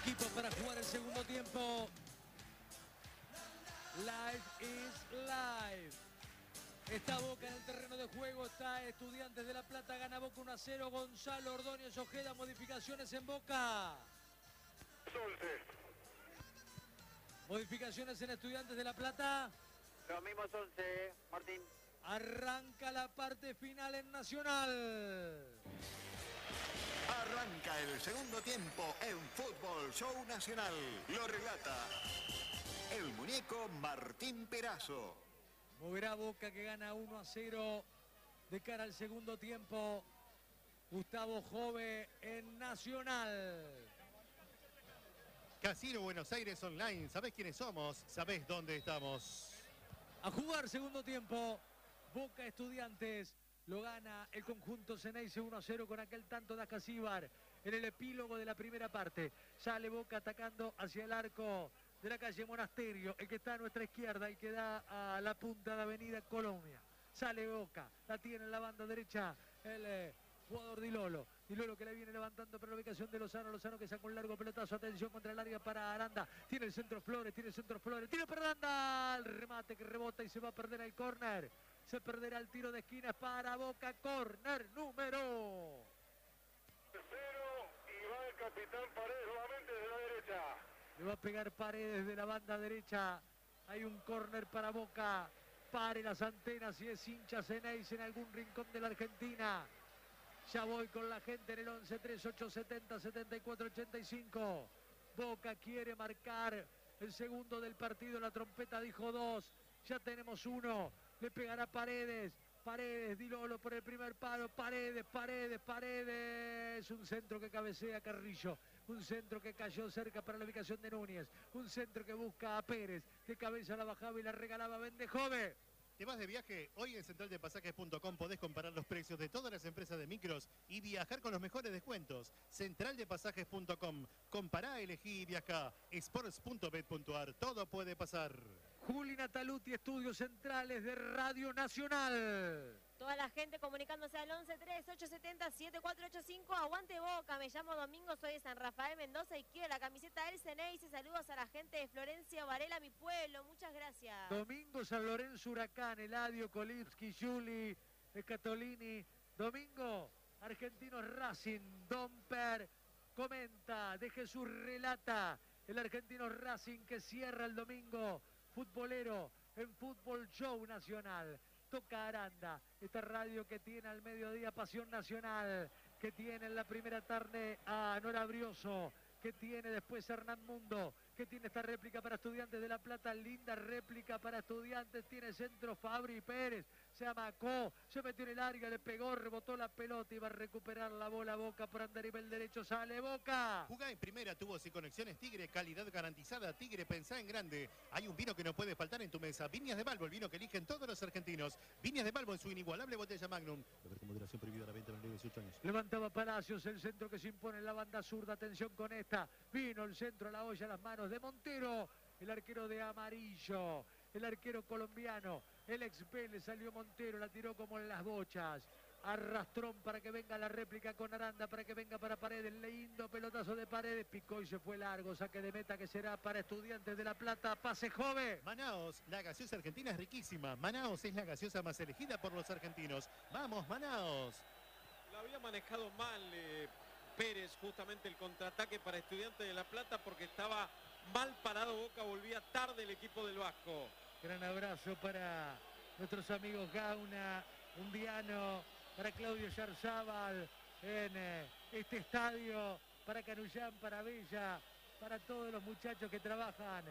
Equipo para jugar el segundo tiempo. Live is live. Está Boca en el terreno de juego, está Estudiantes de La Plata, gana Boca 1-0, Gonzalo Ordóñez Ojeda, modificaciones en Boca. 11. Modificaciones en Estudiantes de La Plata. Los mismos 11, Martín. Arranca la parte final en Nacional. Arranca el segundo tiempo en Fútbol Show Nacional. Lo relata el muñeco Martín Perazo. Moverá Boca que gana 1-0 de cara al segundo tiempo. Gustavo Jove en Nacional. Casino Buenos Aires Online. ¿Sabés quiénes somos? ¿Sabés dónde estamos? A jugar segundo tiempo. Boca Estudiantes. Lo gana el conjunto Ceneice 1-0 con aquel tanto de Acasíbar en el epílogo de la primera parte. Sale Boca atacando hacia el arco de la calle Monasterio, el que está a nuestra izquierda y que da a la punta de Avenida Colombia. Sale Boca, la tiene en la banda derecha el jugador Di Lolo. Di Lolo que la viene levantando para la ubicación de Lozano. Lozano que saca un largo pelotazo. Atención contra el área para Aranda. Tiene el centro Flores, tiene para Aranda. El remate que rebota y se va a perder el córner. Se perderá el tiro de esquina para Boca. Córner número 0 y va el capitán Paredes nuevamente desde la derecha. Le va a pegar Paredes de la banda derecha. Hay un córner para Boca. Pare las antenas si es hincha Ceneice en algún rincón de la Argentina. Ya voy con la gente en el 11-3870-7485. Boca quiere marcar el segundo del partido. La trompeta dijo 2. Ya tenemos 1. Le pegará Paredes. Paredes, Di Lolo por el primer palo. Paredes. Un centro que cabecea Carrillo. Un centro que cayó cerca para la ubicación de Núñez. Un centro que busca a Pérez. De cabeza la bajaba y la regalaba Bendejove. ¿Te vas de viaje? Hoy en centraldepasajes.com podés comparar los precios de todas las empresas de micros y viajar con los mejores descuentos. Centraldepasajes.com. Compará, elegí y viajá. Sports.bet.ar. Todo puede pasar. Juli Nataluti, estudios centrales de Radio Nacional. Toda la gente comunicándose al 11-3870-7485. Aguante Boca, me llamo Domingo, soy de San Rafael Mendoza y quiero la camiseta del Ceneice. Saludos a la gente de Florencia Varela, mi pueblo. Muchas gracias. Domingo, San Lorenzo, Huracán, Eladio, Kolipski, Juli, Scatolini. Domingo, Argentinos Racing, Domper comenta, de Jesús relata. El Argentinos Racing que cierra el domingo futbolero en Fútbol Show Nacional. Toca Aranda, esta radio que tiene al mediodía Pasión Nacional, que tiene en la primera tarde a Nora Brioso, que tiene después a Hernán Mundo, que tiene esta réplica para Estudiantes de La Plata, linda réplica para Estudiantes, tiene centro Fabri Pérez, se amacó, se metió en el área, le pegó, rebotó la pelota y va a recuperar la bola Boca por andarivel derecho, sale Boca. Jugá en primera, tubos y conexiones Tigre, calidad garantizada. Tigre, pensá en grande. Hay un vino que no puede faltar en tu mesa. Viñas de Balbo, el vino que eligen todos los argentinos. Viñas de Balbo en su inigualable botella Magnum. Beber con moderación, prohibida la venta a menores de 18 años. Levantaba Palacios, el centro que se impone en la banda zurda, atención con esta. Vino el centro a la olla, a las manos de Montero, el arquero de amarillo, el arquero colombiano. El ex Vélez salió Montero, la tiró como en las bochas. Arrastrón para que venga la réplica con Aranda, para que venga para Paredes. Lindo pelotazo de Paredes, picó y se fue largo. Saque de meta que será para Estudiantes de La Plata. Pase Jove. Manaos, la gaseosa argentina es riquísima. Manaos es la gaseosa más elegida por los argentinos. ¡Vamos, Manaos! La había manejado mal Pérez, justamente el contraataque para Estudiantes de La Plata, porque estaba mal parado Boca, volvía tarde el equipo del Vasco. Gran abrazo para nuestros amigos Gauna, Undiano, para Claudio Yarzábal en este estadio, para Canullán, para Bella, para todos los muchachos que trabajan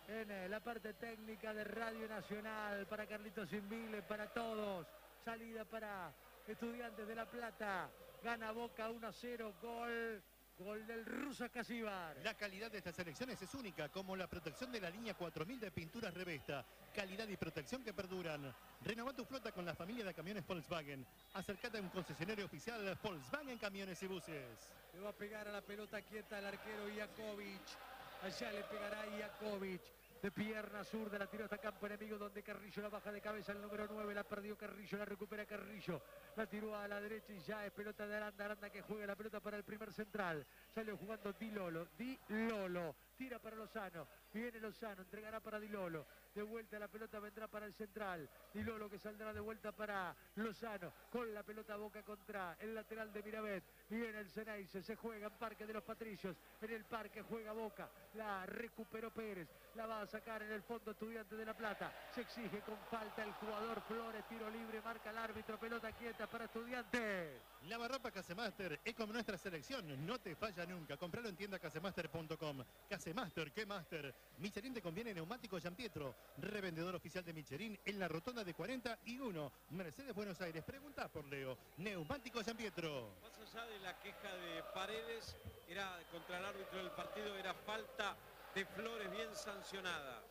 en la parte técnica de Radio Nacional, para Carlitos Invile, para todos. Salida para Estudiantes de La Plata, gana Boca 1-0, gol del ruso Acasíbar. La calidad de estas elecciones es única, como la protección de la línea 4000 de pinturas Revesta. Calidad y protección que perduran. Renová tu flota con la familia de camiones Volkswagen. Acércate a un concesionario oficial Volkswagen Camiones y Buses. Le va a pegar a la pelota quieta el arquero Iakovic. Allá le pegará Iakovic. de pierna zurda, la tiró hasta campo enemigo donde Carrillo la baja de cabeza, el número 9, la perdió Carrillo, la recupera Carrillo, la tiró a la derecha y ya es pelota de Aranda, Aranda que juega la pelota para el primer central, salió jugando Di Lolo, tira para Lozano, viene Lozano, entregará para Di Lolo, de vuelta la pelota vendrá para el central, Di Lolo que saldrá de vuelta para Lozano, con la pelota Boca contra el lateral de Mirabet, viene el Ceneice, se juega en Parque de los Patricios, en el parque juega Boca, la recuperó Pérez, la va a sacar en el fondo Estudiantes de La Plata, se exige con falta el jugador Flores, tiro libre, marca el árbitro, pelota quieta para Estudiantes. Lavarropa Casemaster es como nuestra selección, no te falla nunca. Compralo en tiendacasemaster.com. Casemaster, ¿qué master? Michelin te conviene neumático Gianpietro, revendedor oficial de Michelin en la rotonda de 41, Mercedes Buenos Aires. Preguntá por Leo, neumático Gianpietro. Más allá de la queja de Paredes, era contra el árbitro del partido, era falta de Flores bien sancionada.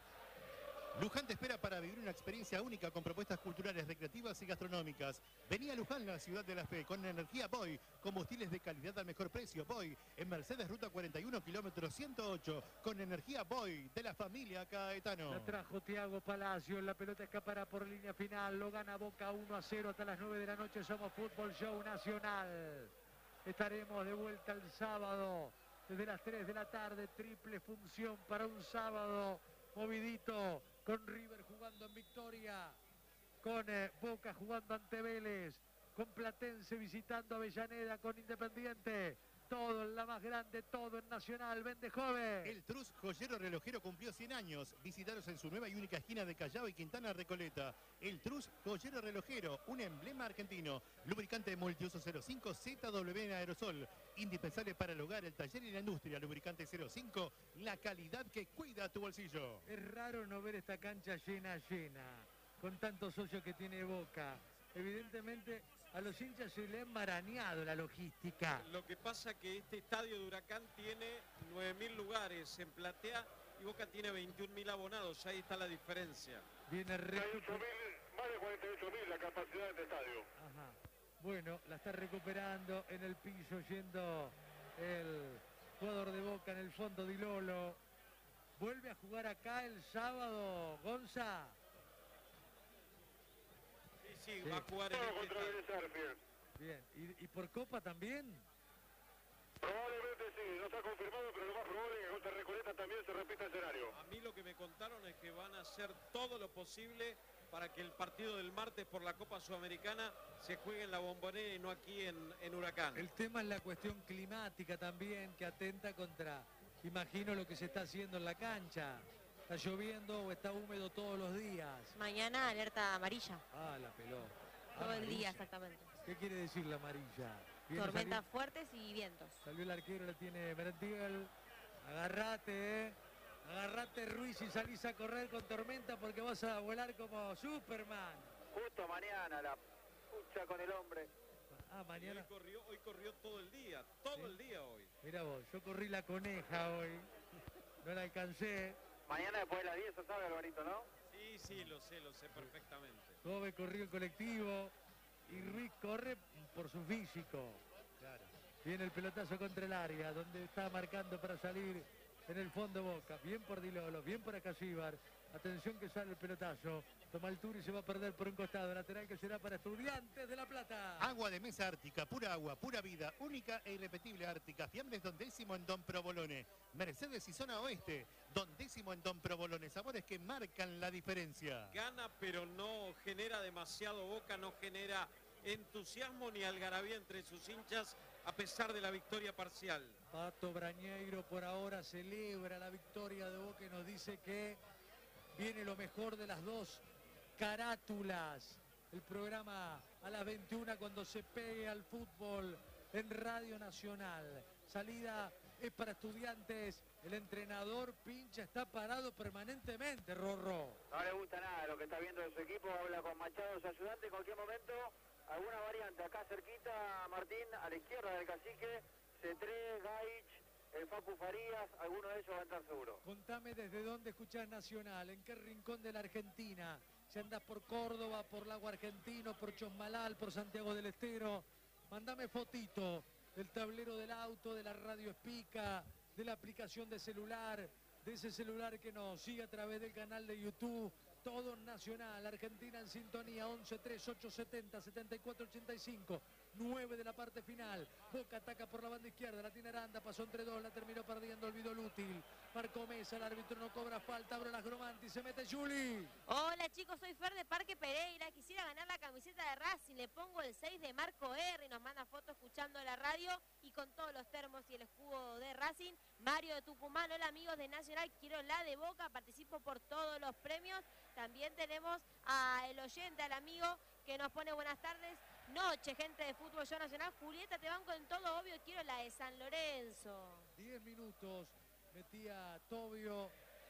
Luján te espera para vivir una experiencia única con propuestas culturales, recreativas y gastronómicas. Vení a Luján, la ciudad de la fe, con energía Boy, combustibles de calidad al mejor precio. Boy, en Mercedes Ruta 41, kilómetro 108, con energía Boy, de la familia Caetano. La trajo Thiago Palacio, la pelota escapará por línea final, lo gana Boca 1-0 hasta las 9 de la noche, somos Fútbol Show Nacional. Estaremos de vuelta el sábado, desde las 3 de la tarde, triple función para un sábado movidito, con River jugando en Victoria, con Boca jugando ante Vélez, con Platense visitando Avellaneda, con Independiente, todo en la más grande, todo en Nacional, vende joven. El Trus Joyero Relojero cumplió 100 años. Visitaros en su nueva y única esquina de Callao y Quintana Recoleta. El Trus Joyero Relojero, un emblema argentino. Lubricante multiuso 05 ZW en aerosol. Indispensable para el hogar, el taller y la industria. Lubricante 05, la calidad que cuida tu bolsillo. Es raro no ver esta cancha llena, con tantos socios que tiene Boca. Evidentemente a los hinchas se le ha enmarañado la logística. Lo que pasa que este estadio de Huracán tiene 9.000 lugares en platea y Boca tiene 21.000 abonados. Ahí está la diferencia. Viene Más de 48.000 la capacidad de este estadio. Ajá. Bueno, la está recuperando en el piso, yendo el jugador de Boca en el fondo, Di Lolo. Vuelve a jugar acá el sábado, Gonza. Sí, va a jugar en Todo este contra estadio. Belezar, bien. Bien, ¿y por Copa también? Probablemente sí, no está confirmado, pero lo más probable es que contra Recoleta también se repita el escenario. A mí lo que me contaron es que van a hacer todo lo posible para que el partido del martes por la Copa Sudamericana se juegue en la Bombonera y no aquí en Huracán. El tema es la cuestión climática también, que atenta contra, imagino, lo que se está haciendo en la cancha. ¿Está lloviendo o está húmedo todos los días? Mañana alerta amarilla. Ah, la pelota. Todo el Amarilla. día exactamente. ¿Qué quiere decir la amarilla? Viene Tormentas fuertes y vientos. Salió el arquero, la tiene Merentiel. Agarrate, agarrate Ruiz y salís a correr con tormenta porque vas a volar como Superman. Justo mañana, la pucha con el hombre. Ah, Y mañana. hoy corrió todo el día hoy. Mira vos, yo corrí la coneja hoy. No la alcancé. Mañana después de las 10, ¿se sabe, Alvarito, no? Sí, lo sé perfectamente. Kobe corrió el colectivo y Ruiz corre por su físico. Claro. Viene el pelotazo contra el área, donde está marcando para salir en el fondo Boca. Bien por Di Lolo, bien por Acasíbar. Atención que sale el pelotazo. Toma altura y se va a perder por un costado. Lateral que será para Estudiantes de La Plata. Agua de mesa Ártica, pura agua, pura vida, única e irrepetible Ártica. Fiambres Don Décimo en Don Provolone. Mercedes y Zona Oeste, Don Décimo en Don Provolone. Sabores que marcan la diferencia. Gana, pero no genera demasiado. Boca no genera entusiasmo ni algarabía entre sus hinchas a pesar de la victoria parcial. Pato Brañeiro por ahora celebra la victoria de Boca y nos dice que viene lo mejor de las dos carátulas. El programa a las 21 cuando se pegue al fútbol en Radio Nacional. Salida es para Estudiantes. El entrenador Pincha está parado permanentemente, Rorro. No le gusta nada lo que está viendo de su equipo. Habla con Machado, su ayudante. En cualquier momento, alguna variante. Acá cerquita, Martín, a la izquierda del cacique. Cetré, Gaich, el Facu Farías. Alguno de ellos va a entrar seguro. Contame desde dónde escuchás Nacional, en qué rincón de la Argentina. Si andás por Córdoba, por Lago Argentino, por Chosmalal, por Santiago del Estero. Mandame fotito del tablero del auto, de la radio Espica, de la aplicación de celular, de ese celular que nos sigue a través del canal de YouTube. Todo Nacional, Argentina en sintonía, 11-3-870-74-85, 9 de la parte final. Boca ataca por la banda izquierda, la tiene Aranda, pasó entre dos, la terminó perdiendo, olvidó el útil. Marcó Mesa, el árbitro no cobra falta, abre las Gromanti, se mete Juli. Hola chicos, soy Fer de Parque Pereira, quisiera ganar la camiseta de Racing, le pongo el 6 de Marco R, nos manda fotos escuchando la radio y con todos los termos y el escudo de Racing. Mario de Tucumán, hola amigos de Nacional, quiero la de Boca, participo por todos los premios. También tenemos al oyente, al amigo que nos pone buenas tardes, noche, gente de Fútbol Show Nacional. Julieta, te banco en todo, obvio, quiero la de San Lorenzo. 10 minutos, metía Tobio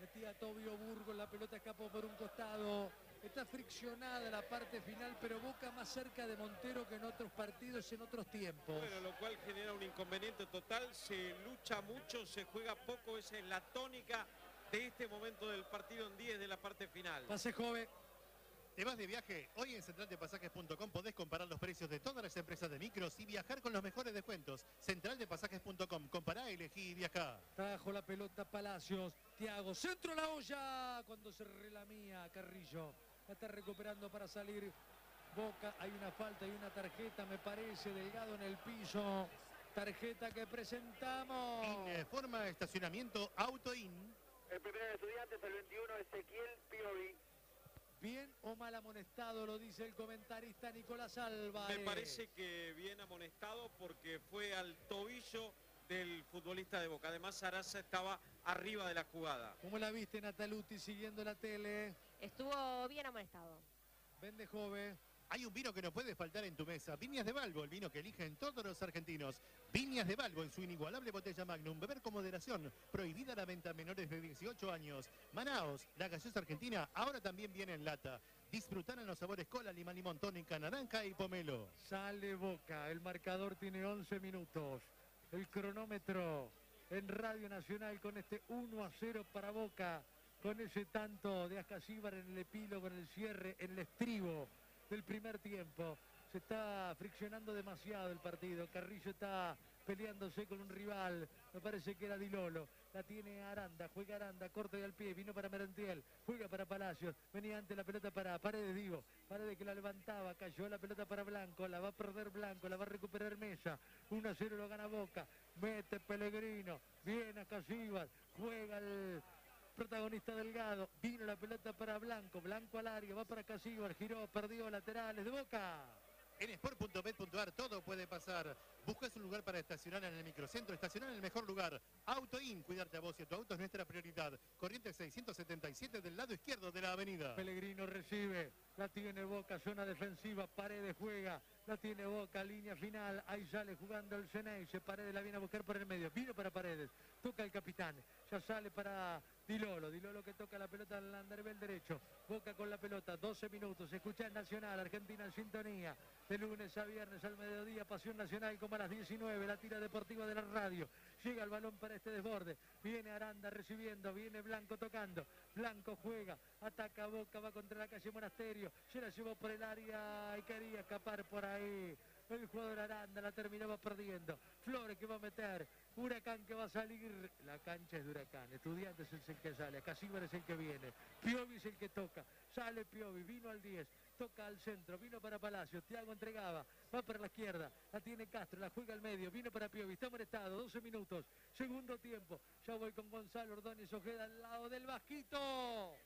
Burgos, la pelota escapó por un costado. Está friccionada la parte final, pero Boca más cerca de Montero que en otros partidos, en otros tiempos. Bueno, lo cual genera un inconveniente total, se lucha mucho, se juega poco, esa es la tónica de este momento del partido en 10 de la parte final. Pase joven. ¿Te vas de viaje? Hoy en centraldepasajes.com podés comparar los precios de todas las empresas de micros y viajar con los mejores descuentos. Centraldepasajes.com, compará, elegí y viajá. Trajo la pelota Palacios, Thiago, centro la olla, cuando se relamía Carrillo. La está recuperando para salir Boca, hay una falta y una tarjeta, me parece, Delgado en el piso. Tarjeta que presentamos. Informa estacionamiento Autoin. El primero de Estudiantes, el 21, Ezequiel Piovi. Bien o mal amonestado, lo dice el comentarista Nicolás Álvarez. Me parece que bien amonestado porque fue al tobillo del futbolista de Boca. Además, Sarasa estaba arriba de la jugada. ¿Cómo la viste, Nataluti, siguiendo la tele? Estuvo bien amonestado. Vende joven. Hay un vino que no puede faltar en tu mesa. Viñas de Balbo, el vino que eligen todos los argentinos. Viñas de Balbo en su inigualable botella Magnum. Beber con moderación. Prohibida la venta a menores de 18 años. Manaos, la gaseosa argentina, ahora también viene en lata. Disfrutar en los sabores cola, limón, limón, tónica, naranja y pomelo. Sale Boca. El marcador tiene 11 minutos. El cronómetro en Radio Nacional con este 1-0 para Boca. Con ese tanto de Ascasíbar en el epílogo, en el cierre, en el estribo del primer tiempo. Se está friccionando demasiado el partido. Carrillo está peleándose con un rival. Me parece que era Di Lolo. La tiene Aranda. Juega Aranda. Corte al pie. Vino para Merentiel. Juega para Palacios. Venía antes la pelota para Paredes, digo. Paredes que la levantaba. Cayó la pelota para Blanco. La va a perder Blanco. La va a recuperar Mesa. 1-0 lo gana Boca. Mete Pellegrino. Viene a Casíbar. Juega el protagonista Delgado, vino la pelota para Blanco, Blanco al área, va para Casíbar, giró, perdió, laterales de Boca. En sport.bet.ar todo puede pasar. Buscas un lugar para estacionar en el microcentro, estacionar en el mejor lugar. Autoin, cuidarte a vos y a tu auto es nuestra prioridad. Corrientes 677 del lado izquierdo de la avenida. Pellegrino recibe, la tiene Boca, zona defensiva, Paredes juega, la tiene Boca, línea final, ahí sale jugando el Ceneice, Paredes la viene a buscar por el medio, vino para Paredes, toca el capitán, ya sale para Di Lolo que toca la pelota al Landerbel derecho, Boca con la pelota, 12 minutos, escucha en Nacional, Argentina en sintonía, de lunes a viernes al mediodía, Pasión Nacional como a las 19, la tira deportiva de la radio, llega el balón para este desborde, viene Aranda recibiendo, viene Blanco tocando, Blanco juega, ataca Boca, va contra la calle Monasterio, se la llevó por el área y quería escapar por ahí. El jugador Aranda la terminaba perdiendo. Flores que va a meter. Huracán que va a salir. La cancha es de Huracán. Estudiantes es el que sale. Casíbar es el que viene. Piovi es el que toca. Sale Piovi. Vino al 10. Toca al centro. Vino para Palacios. Thiago entregaba. Va para la izquierda. La tiene Castro. La juega al medio. Vino para Piovi. Está molestado. 12 minutos. Segundo tiempo. Ya voy con Gonzalo Ordóñez Ojeda al lado del Vasquito.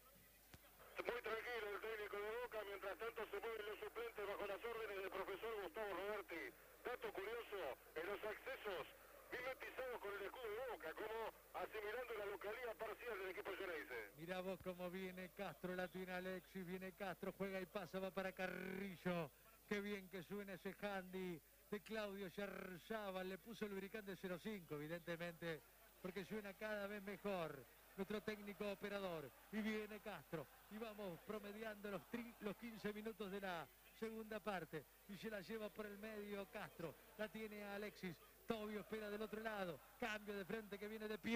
Muy tranquilo el técnico de Boca, mientras tanto se mueven los suplentes bajo las órdenes del profesor Gustavo Roberti. Dato curioso, en los accesos mimetizados con el escudo de Boca, como asimilando la localía parcial del equipo Ceneice. Mirá vos cómo viene Castro, la tiene Alexis, viene Castro, juega y pasa, va para Carrillo. Qué bien que suena ese handy de Claudio Yarzábal, le puso el lubricante 05, evidentemente, porque suena cada vez mejor. Nuestro técnico operador, y viene Castro, y vamos promediando los 15 minutos de la segunda parte, y se la lleva por el medio Castro, la tiene Alexis, Tobio espera del otro lado, cambio de frente que viene de Piovi,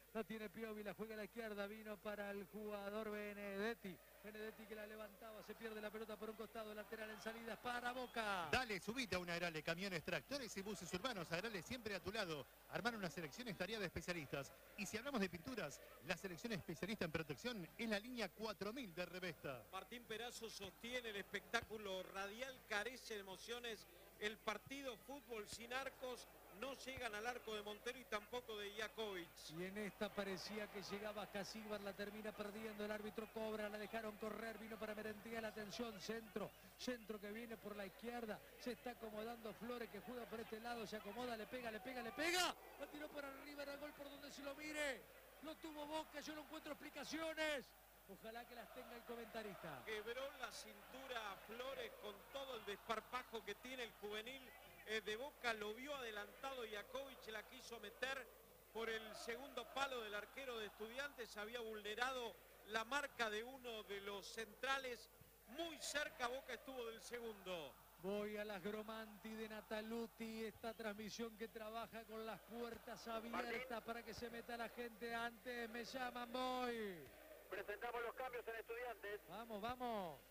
La tiene Piovi, la juega a la izquierda, vino para el jugador Benedetti. Benedetti que la levantaba, se pierde la pelota por un costado, lateral en salidas para Boca. Dale, subite a una Agrale, camiones, tractores y buses urbanos. Agrale siempre a tu lado. Armar una selección es tarea de especialistas. Y si hablamos de pinturas, la selección especialista en protección es la línea 4000 de Revesta. Martín Perazo sostiene el espectáculo radial, carece de emociones. El partido fútbol sin arcos, no llegan al arco de Montero y tampoco de Jakovic. Y en esta parecía que llegaba Casíbar, la termina perdiendo, el árbitro cobra, la dejaron correr, vino para Merentiel, atención, centro que viene por la izquierda, se está acomodando Flores que juega por este lado, se acomoda, le pega, la tiró por arriba, era gol por donde se lo mire, lo tuvo Boca, yo no encuentro explicaciones. Ojalá que las tenga el comentarista. Quebró la cintura a Flores con todo el desparpajo que tiene el juvenil de Boca. Lo vio adelantado Jakovic, la quiso meter por el segundo palo del arquero de Estudiantes. Había vulnerado la marca de uno de los centrales. Muy cerca Boca estuvo del segundo. Voy a las Gromanti de Nataluti, esta transmisión que trabaja con las puertas abiertas para que se meta la gente antes. Me llaman, voy. Presentamos los cambios en Estudiantes. Vamos.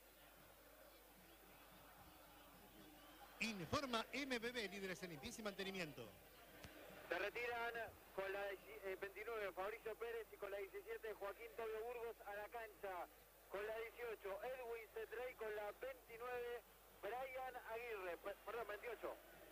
Informa MBB, líderes en limpieza y mantenimiento. Se retiran con la 29 Fabricio Pérez y con la 17 Joaquín Tobio Burgos a la cancha. Con la 18 Edwin Cetrey, con la 29 Brian Aguirre, perdón, 28.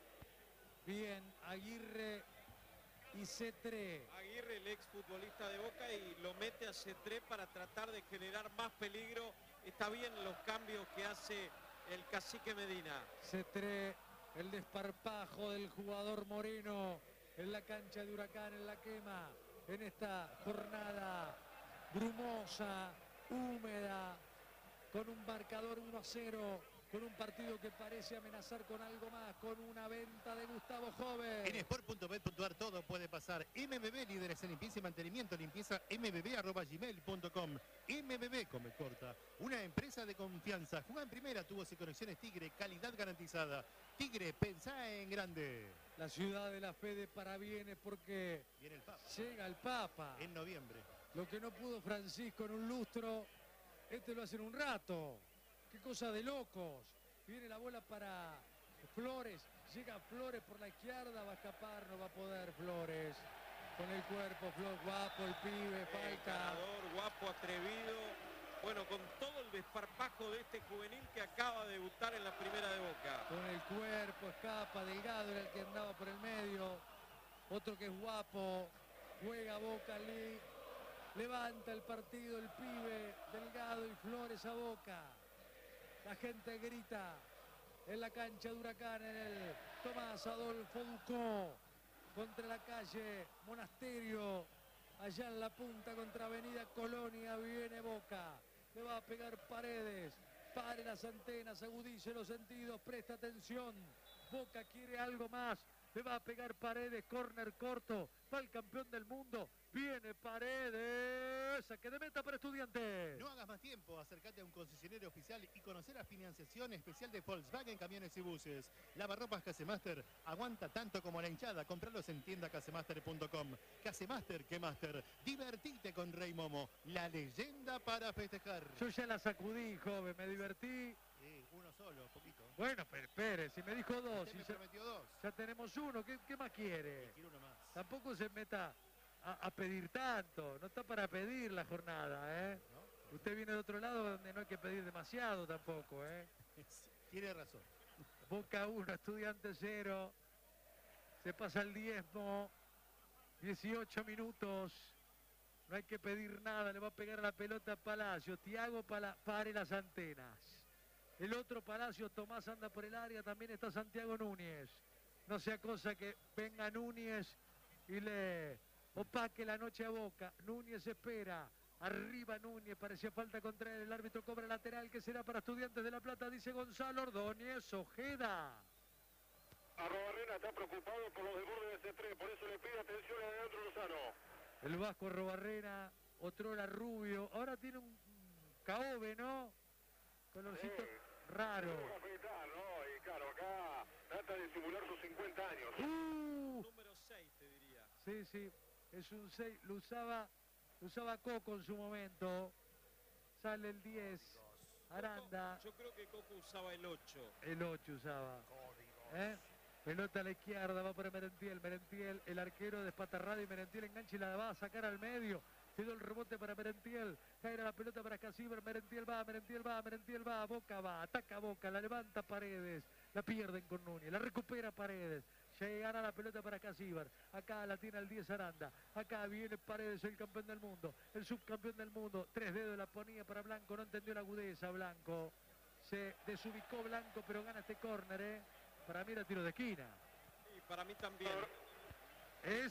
Bien, Aguirre y Cetré. Aguirre, el exfutbolista de Boca, y lo mete a Cetré para tratar de generar más peligro. Está bien los cambios que hace el cacique Medina. Cetré, el desparpajo del jugador Moreno en la cancha de Huracán, en la quema, en esta jornada brumosa, húmeda, con un marcador 1-0. Con un partido que parece amenazar con algo más, con una venta de Gustavo Joven. En sport.bet.ar todo puede pasar. MBB, líderes en limpieza y mantenimiento, limpieza mbb@gmail.com. MBB, come corta, una empresa de confianza. Juega en primera, tubos y conexiones Tigre, calidad garantizada. Tigre, pensá en grande. La ciudad de la fe de parabienes porque Viene el Papa. llega el Papa. En noviembre. Lo que no pudo Francisco en un lustro, este lo hace en un rato. Qué cosa de locos. Viene la bola para Flores. Llega Flores por la izquierda. Va a escapar, no va a poder Flores. Con el cuerpo, Flores, guapo, el pibe, falta. Ganador, guapo, atrevido. Bueno, con todo el desparpajo de este juvenil que acaba de debutar en la primera de Boca. Con el cuerpo, escapa, Delgado era el que andaba por el medio. Otro que es guapo. Juega Boca, levanta el partido, el pibe, Delgado y Flores a Boca. La gente grita en la cancha de Huracán, en el Tomás Adolfo Ducó, contra la calle Monasterio, allá en la punta contra Avenida Colonia. Viene Boca, le va a pegar Paredes, pare las antenas, agudice los sentidos, presta atención. Boca quiere algo más, le va a pegar Paredes, córner corto, va el campeón del mundo, viene Paredes, saque de meta para Estudiantes. No hagas más tiempo, acércate a un concesionario oficial y conocer la financiación especial de Volkswagen Camiones y Buses. Lavarropas Casemaster aguanta tanto como la hinchada. Compralos en tiendacasemaster.com. Casemaster, que Master. Divertite con Rey Momo, la leyenda para festejar. Yo ya la sacudí, joven, me divertí. Uno solo, poquito. Bueno, pero espere, si me dijo dos, Usted y me ya, prometió dos. ya tenemos uno, ¿qué más quiere? Quiero uno más. Tampoco se meta a pedir tanto, no está para pedir la jornada, ¿eh? ¿No? Usted viene de otro lado donde no hay que pedir demasiado tampoco, ¿eh? Tiene razón. Boca 1, Estudiantes 0, se pasa el diezmo, 18 minutos, no hay que pedir nada, le va a pegar la pelota a Palacio, Thiago pare las antenas. El otro Palacio, Tomás anda por el área, también está Santiago Núñez. No sea cosa que venga Núñez y le opaque la noche a Boca. Núñez espera, arriba Núñez, parecía falta contra él, el árbitro cobra lateral que será para Estudiantes de La Plata, dice Gonzalo Ordóñez, Ojeda. Arrobarrena está preocupado por los desbordes de C3, por eso le pide atención a Leandro Lozano. El Vasco Arrobarrena, otrora Rubio, ahora tiene un caobe, ¿no? Colorcito raro. Afeitar, ¿no? Y claro, acá trata de simular sus 50 años. Número 6, te diría. Sí, sí. Es un 6, lo usaba Coco en su momento. Sale el 10, Aranda. Yo creo que Coco usaba el 8. El 8 usaba. Pelota a la izquierda, va para Merentiel. Merentiel, el arquero despatarrado y Merentiel engancha y la va a sacar al medio. Quedó el rebote para Merentiel. Cae la pelota para Casíbar. Merentiel va. Boca va. Ataca Boca. La levanta Paredes. La pierden con Núñez. La recupera Paredes. Llegará la pelota para Casíbar. Acá la tiene el 10 Aranda. Acá viene Paredes, el campeón del mundo. El subcampeón del mundo. 3 dedos la ponía para Blanco. No entendió la agudeza Blanco. Se desubicó Blanco, pero gana este córner, Para mí era tiro de esquina. Y para mí también. Es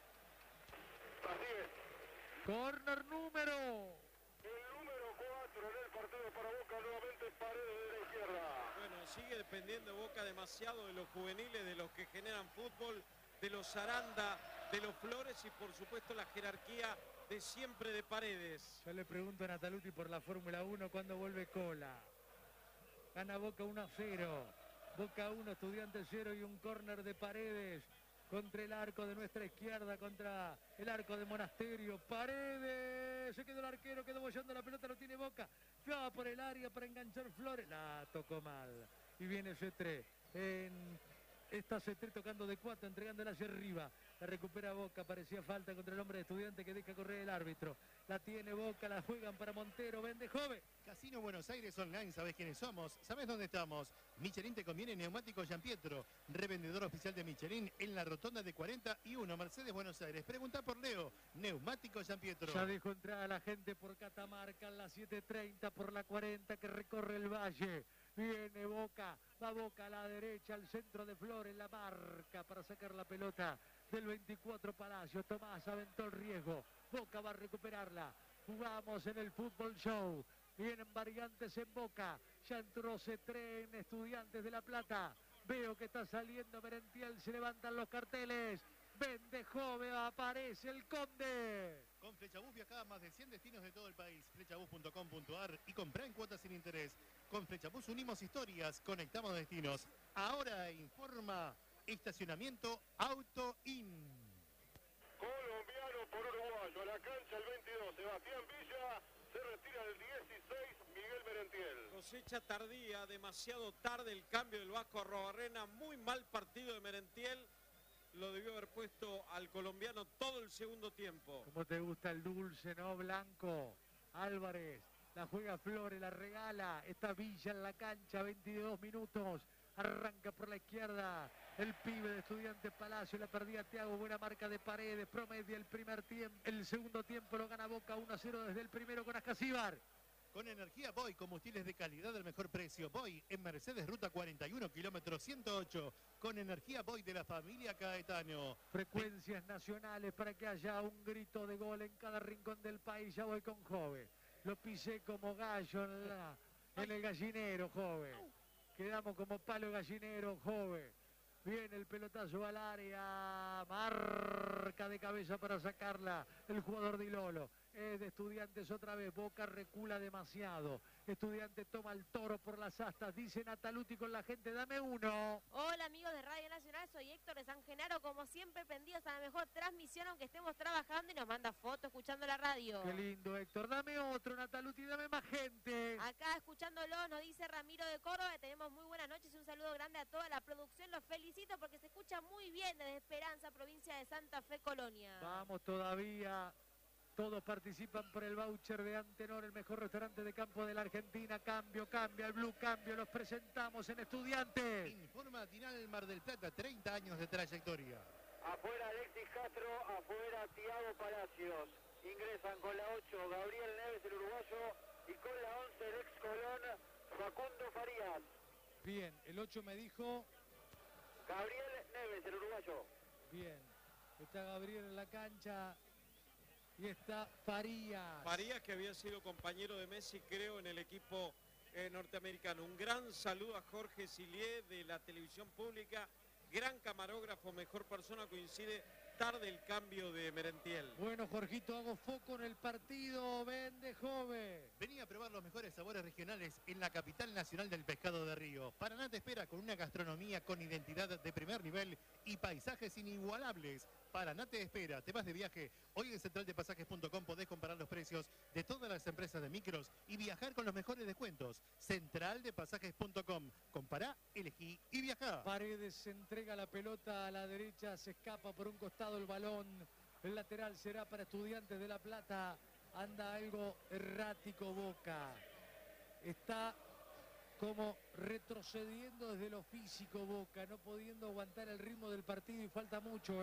Así es. córner número. El número 4 en el partido para Boca, nuevamente Paredes de la izquierda. Bueno, sigue dependiendo Boca demasiado de los juveniles, de los que generan fútbol, de los Aranda, de los Flores y por supuesto la jerarquía de siempre de Paredes. Yo le pregunto a Nataluti por la Fórmula 1 cuándo vuelve Cola. Gana Boca 1-0. Boca 1, Estudiantes 0 y un córner de Paredes contra el arco de nuestra izquierda, contra el arco de Monasterio. Paredes, se quedó el arquero, quedó bollando la pelota, lo tiene Boca. Va por el área para enganchar Flores. La tocó mal. Y viene Cetré. Está Cetré tocando de 4, entregándola hacia arriba. La recupera Boca, parecía falta contra el hombre de Estudiante que deja correr el árbitro. La tiene Boca, la juegan para Montero, vende joven. Casino Buenos Aires Online, ¿sabés quiénes somos? ¿Sabés dónde estamos? Michelin te conviene Neumático Giampietro, revendedor oficial de Michelin en la rotonda de 41, Mercedes, Buenos Aires. Pregunta por Leo, Neumático Giampietro. Ya dejó entrar a la gente por Catamarca en la 7:30, por la 40 que recorre el valle. Viene Boca, va Boca a la derecha, al centro de Flores, la marca para sacar la pelota del 24 Palacio. Tomás aventó el riesgo, Boca va a recuperarla. Jugamos en el Fútbol Show. Vienen variantes en Boca. Ya entró Cetré en Estudiantes de La Plata. Veo que está saliendo Merentiel. Se levantan los carteles. Vende joven, aparece el Conde. Con Flechabús viajá a más de 100 destinos de todo el país. Flechabús.com.ar y comprá en cuotas sin interés. Con Flechabús unimos historias, conectamos destinos. Ahora informa Estacionamiento Auto In. Colombiano por uruguayo, a la cancha el 22, Sebastián Villa, se retira el 16, Miguel Merentiel. Cosecha tardía, demasiado tarde el cambio del Vasco Arrobarrena, muy mal partido de Merentiel. Lo debió haber puesto al colombiano todo el segundo tiempo. ¿Cómo te gusta el dulce, no? Blanco, Álvarez, la juega Flores, la regala. Está Villa en la cancha, 22 minutos. Arranca por la izquierda el pibe de Estudiantes Palacio, la perdía Thiago, buena marca de Paredes, promedia el primer tiempo, el segundo tiempo lo gana Boca 1-0 desde el primero con Ascasíbar. Con energía Boy, combustibles de calidad al mejor precio. Boy en Mercedes, ruta 41, kilómetro 108. Con energía Boy de la familia Caetano. Frecuencias nacionales para que haya un grito de gol en cada rincón del país. Ya voy con Jove. Lo pisé como gallo en el gallinero, Jove. Quedamos como palo gallinero, Jove. Viene el pelotazo al área. Marca de cabeza para sacarla el jugador de Ilolo. Es de Estudiantes otra vez. Boca recula demasiado. Estudiantes toma el toro por las astas. Dice Nataluti con la gente, dame uno. Hola amigos de Radio Nacional, soy Héctor de San Genaro, como siempre prendidos a la mejor transmisión aunque estemos trabajando y nos manda fotos escuchando la radio. Qué lindo, Héctor. Dame otro, Nataluti, dame más gente. Acá escuchándolo nos dice Ramiro de Córdoba, tenemos muy buenas noches y un saludo grande a toda la producción. Los felicito porque se escucha muy bien desde Esperanza, provincia de Santa Fe, Colonia. Vamos todavía. Todos participan por el voucher de Antenor, el mejor restaurante de campo de la Argentina. Cambio, cambia, el Blue cambio. Los presentamos en Estudiantes. Informa Tinal Mar del Plata, 30 años de trayectoria. Afuera Alexis Castro, afuera Thiago Palacios. Ingresan con la 8 Gabriel Neves, el uruguayo, y con la 11 el ex Colón Facundo Farías. Bien, el 8 me dijo. Gabriel Neves, el uruguayo. Bien, está Gabriel en la cancha. Y está Farías. Farías, que había sido compañero de Messi, creo, en el equipo norteamericano. Un gran saludo a Jorge Silié de la televisión pública, gran camarógrafo, mejor persona, coincide tarde el cambio de Merentiel. Bueno, Jorgito, hago foco en el partido. Vende joven. Venía a probar los mejores sabores regionales en la capital nacional del pescado de río. Paraná te espera con una gastronomía con identidad de primer nivel y paisajes inigualables. Paraná te espera. Te vas de viaje. Hoy en centraldepasajes.com podés comparar los precios de todas las empresas de micros y viajar con los mejores descuentos. Centraldepasajes.com. Compará, elegí y viajá. Paredes entrega la pelota a la derecha, se escapa por un costado el balón. El lateral será para Estudiantes de La Plata. Anda algo errático Boca. Está como retrocediendo desde lo físico Boca, no pudiendo aguantar el ritmo del partido y falta mucho,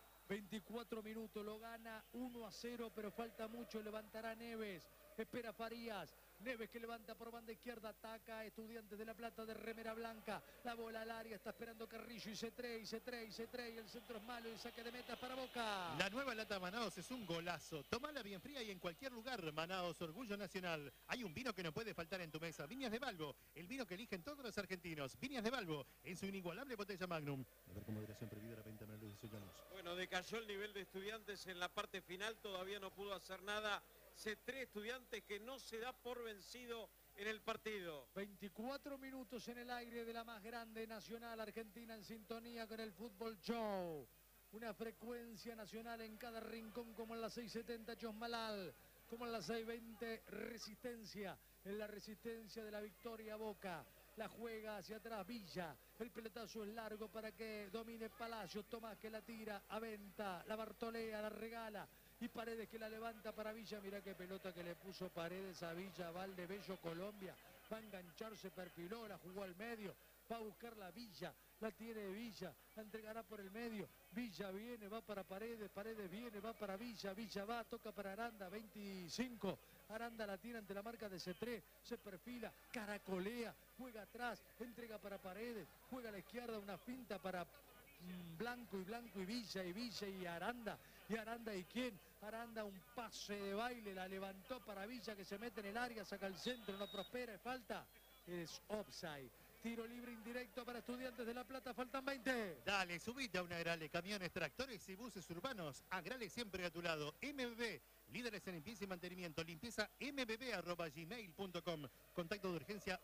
24 minutos, lo gana 1-0, pero falta mucho, levantará Neves, espera Farías. Neves que levanta por banda izquierda, ataca Estudiantes de La Plata de remera blanca, la bola al área, está esperando Carrillo y se trae, el centro es malo y saque de meta para Boca. La nueva lata Manaos es un golazo, tomala bien fría y en cualquier lugar. Manaos, orgullo nacional. Hay un vino que no puede faltar en tu mesa, Viñas de Balbo, el vino que eligen todos los argentinos. Viñas de Balbo, en su inigualable botella Magnum. A ver con moderación prohibida la venta menor de 18 años. Bueno, decayó el nivel de Estudiantes en la parte final, todavía no pudo hacer nada. C3 Estudiantes que no se da por vencido en el partido. 24 minutos en el aire de la más grande nacional argentina en sintonía con el Fútbol Show. Una frecuencia nacional en cada rincón como en la 670 Chosmalal, como en la 620 Resistencia, en la Resistencia de la Victoria Boca. La juega hacia atrás Villa, el pelotazo es largo para que domine Palacios, Tomás que la tira, aventa, la Bartolea, la regala. Y Paredes que la levanta para Villa. Mirá qué pelota que le puso Paredes a Villa. Valdebello, Colombia. Va a engancharse, perfiló, la jugó al medio. Va a buscar la Villa. La tiene Villa. La entregará por el medio. Villa viene, va para Paredes. Paredes viene, va para Villa. Villa va, toca para Aranda. 25. Aranda la tira ante la marca de C3. Se perfila, caracolea. Juega atrás. Entrega para Paredes. Juega a la izquierda una finta para Blanco y Villa y Aranda. Y Aranda, ¿y quién? Aranda, un pase de baile, la levantó para Villa que se mete en el área, saca el centro, no prospera, falta, es offside. Tiro libre indirecto para Estudiantes de La Plata, faltan 20. Dale, subite a una Agrale, camiones, tractores y buses urbanos. Agrale siempre a tu lado. MBB, líderes en limpieza y mantenimiento. Limpieza mbb@gmail.com. Contacto de urgencia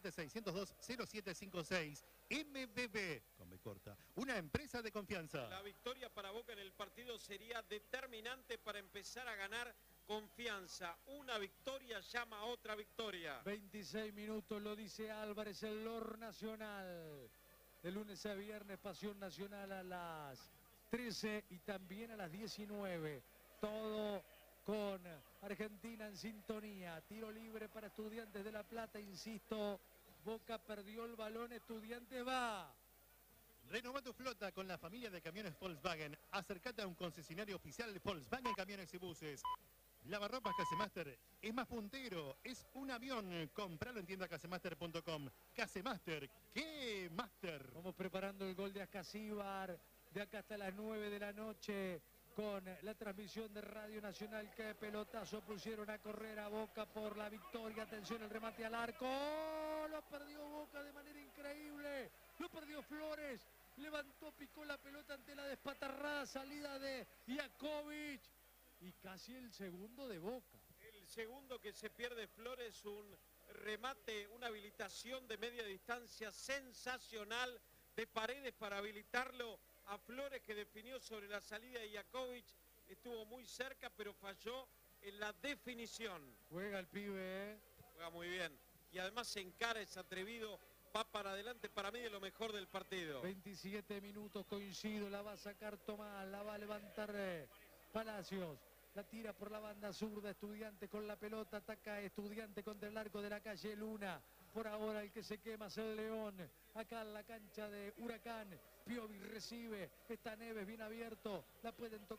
1176020756. MBB, con B corta, una empresa de confianza. La victoria para Boca en el partido sería determinante para empezar a ganar confianza. Una victoria llama a otra victoria. 26 minutos, lo dice Álvarez, el LOR Nacional. De lunes a viernes, Pasión Nacional a las 13 y también a las 19. Todo con Argentina en sintonía. Tiro libre para Estudiantes de La Plata, insisto. Boca perdió el balón, Estudiantes va. Renova tu flota con la familia de camiones Volkswagen. Acércate a un concesionario oficial de Volkswagen Camiones y Buses. Lavarropas Casemaster es más puntero, es un avión. Compralo en tienda casemaster.com. Casemaster, ¿qué Master? Vamos preparando el gol de Ascasíbar de acá hasta las 9 de la noche con la transmisión de Radio Nacional. Qué pelotazo pusieron a correr a Boca por la victoria. Atención, el remate al arco. ¡Oh! Lo perdió Boca de manera increíble. Lo perdió Flores. Levantó, picó la pelota ante la despatarrada salida de Jakovic. Y casi el segundo de Boca. El segundo que se pierde Flores, un remate, una habilitación de media distancia sensacional de Paredes para habilitarlo a Flores, que definió sobre la salida de Jakovic. Estuvo muy cerca, pero falló en la definición. Juega el pibe, Juega muy bien. Y además se encara, es atrevido, va para adelante, para mí de lo mejor del partido. 27 minutos, coincido, la va a sacar Tomás, la va a levantar Palacios. La tira por la banda zurda, Estudiante con la pelota, ataca Estudiante contra el arco de la calle Luna. Por ahora el que se quema es el León. Acá en la cancha de Huracán, Piovi recibe, está Neves bien abierto, la pueden tocar.